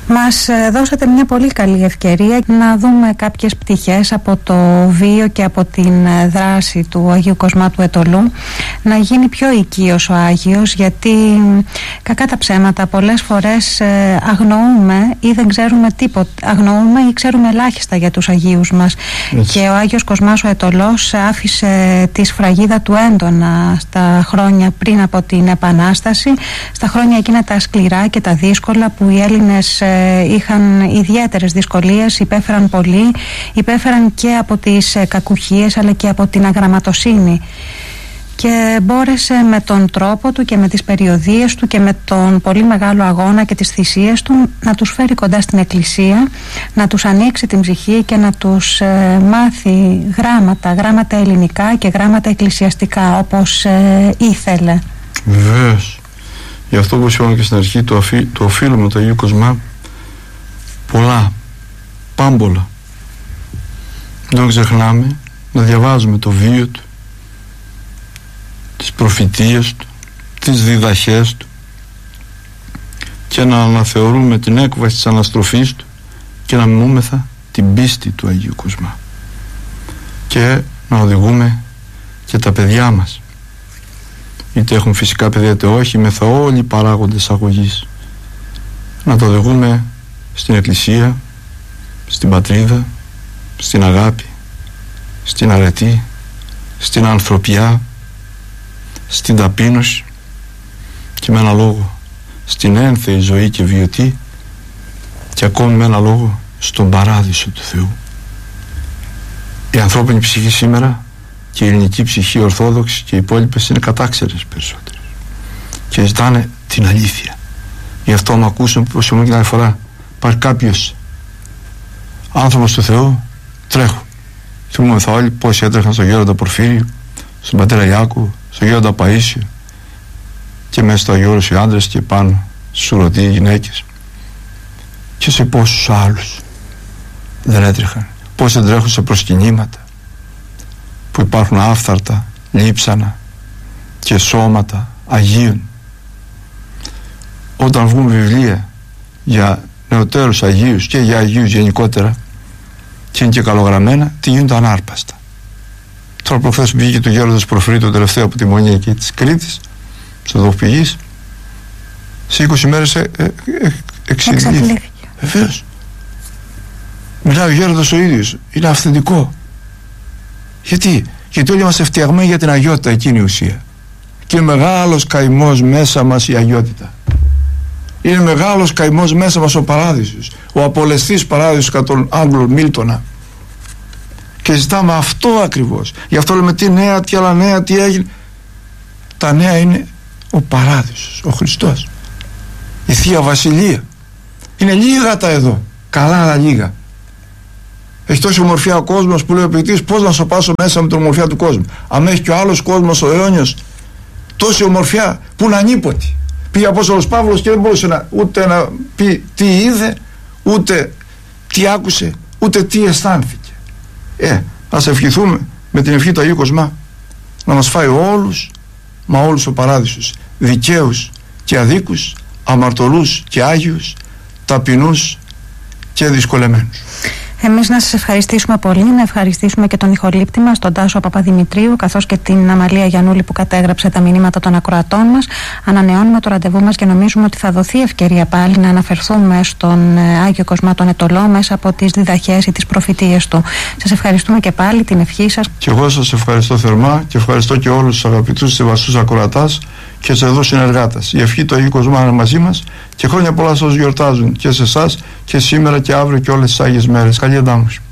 Μας δώσατε μια πολύ καλή ευκαιρία να δούμε κάποιες πτυχές από το βίο και από την δράση του Αγίου Κοσμά του Αιτωλού, να γίνει πιο οικείος ο Άγιος, γιατί κακά τα ψέματα πολλές φορές αγνοούμε ή δεν ξέρουμε τίποτα, αγνοούμε ή ξέρουμε ελάχιστα για τους Αγίους μας. Και ο Άγιος Κοσμάς ο Αιτωλός άφησε τη σφραγίδα του έντονα στα χρόνια πριν από την Επανάσταση, στα χρόνια εκείνα τα σκληρά και τα δύσκολα που οι Έλληνες είχαν ιδιαίτερες δυσκολίες, υπέφεραν πολύ, υπέφεραν και από τις κακουχίες αλλά και από την αγραμματοσύνη, και μπόρεσε με τον τρόπο του και με τις περιοδίες του και με τον πολύ μεγάλο αγώνα και τις θυσίες του να τους φέρει κοντά στην Εκκλησία, να τους ανοίξει την ψυχή και να τους μάθει γράμματα ελληνικά και γράμματα εκκλησιαστικά όπως ήθελε. Βεβαίως. Γι' αυτό, όπως είπαμε και στην αρχή, το οφείλουμε το Αγίου Κοσμά πολλά, πάμπολα. Δεν ξεχνάμε να διαβάζουμε το βίο του, τις προφητείες του, τις διδαχές του, και να αναθεωρούμε την έκβαση της αναστροφής του και να μιμούμεθα την πίστη του Αγίου Κοσμά, και να οδηγούμε και τα παιδιά μας, είτε έχουν φυσικά παιδιά είτε όχι, μεθα όλοι οι παράγοντες αγωγής, να το οδηγούμε στην Εκκλησία, στην πατρίδα, στην αγάπη, στην αρετή, στην ανθρωπιά, στην ταπείνωση και με ένα λόγο στην ένθεη ζωή και βιωτή, και ακόμη με ένα λόγο στον παράδεισο του Θεού. Η ανθρώπινη ψυχή σήμερα και η ελληνική ψυχή ορθόδοξη και οι υπόλοιπες είναι κατάξερες περισσότερες και ζητάνε την αλήθεια. Γι' αυτό μου ακούσουν πως μου μια φορά υπάρχει κάποιος άνθρωπος του Θεού, τρέχουν. Θυμούμεθα όλοι πως έτρεχαν στον Γέροντα Πορφύριο, στον πατέρα Ιάκου, στον Γέροντα Παΐσιο, και μέσα στο Αγιώρος οι άντρες και πάνω στους ουρωτοί οι γυναίκες, και σε πόσους άλλους δεν έτρεχαν. Πώς δεν τρέχουν σε προσκυνήματα που υπάρχουν άφθαρτα, λείψανα και σώματα Αγίων. Όταν βγουν βιβλία για νεωτέρους Αγίους και για Αγίους γενικότερα και είναι και καλογραμμένα, τι γίνονται ανάρπαστα. Τώρα προχθές βγήκε το Γέροντας Προφρή, το τελευταίο από τη Μονή εκεί της Κρήτης, στο Δοφπηγής, σε 20 μέρες εξηγήθηκε. Βεβαίως. Μιλάει ο Γέροντας ο ίδιος, είναι αυθεντικό. Γιατί όλοι είμαστε φτιαγμένοι για την αγιότητα, εκείνη η ουσία. Και είναι μεγάλος καημός μέσα μας η αγιότητα. Είναι μεγάλος καημός μέσα μας ο παράδεισος, ο απολεσθής παράδεισος κατά τον Άγγλο Μίλτονα. Και ζητάμε αυτό ακριβώς. Γι' αυτό λέμε τι νέα, τι άλλα νέα, τι έγινε. Τα νέα είναι ο παράδεισος, ο Χριστός, η Θεία Βασιλεία. Είναι λίγα τα εδώ, καλά αλλά λίγα. Έχει τόση ομορφιά ο κόσμος που λέει ο ποιητής, πώς να σοπάσω μέσα με την ομορφιά του κόσμου. Αν έχει και ο άλλος κόσμος ο αιώνιος τόση ομορφιά που είναι ανίποτη. Πήγε ο Απόστολος Παύλος και δεν μπορούσε ούτε να πει τι είδε, ούτε τι άκουσε, ούτε τι αισθάνθηκε. Ας ευχηθούμε με την ευχή του Αγίου Κοσμά να μας φάει όλους, μα όλους ο παράδεισος, δικαίους και αδίκους, αμαρτωλούς και άγιους, ταπεινούς και δυσκολεμένους. Εμείς να σας ευχαριστήσουμε πολύ, να ευχαριστήσουμε και τον ηχολήπτη μας, τον Τάσο Παπαδημητρίου, καθώς και την Αμαλία Γιαννούλη που κατέγραψε τα μηνύματα των ακροατών μας. Ανανεώνουμε το ραντεβού μας και νομίζουμε ότι θα δοθεί ευκαιρία πάλι να αναφερθούμε στον Άγιο Κοσμά τον Αιτωλό μέσα από τις διδαχές ή τις προφητείες του. Σας ευχαριστούμε και πάλι, την ευχή σας. Και εγώ σας ευχαριστώ θερμά και ευχαριστώ και όλους τους αγαπητούς σεβαστούς ακροατάς και σε εδώ συνεργάτες. Η ευχή του Αγίου Κοσμά είναι μαζί μας και χρόνια πολλά σας γιορτάζουν και σε εσάς και σήμερα και αύριο και όλες τις Άγιες μέρες. Καλή εντάμωση.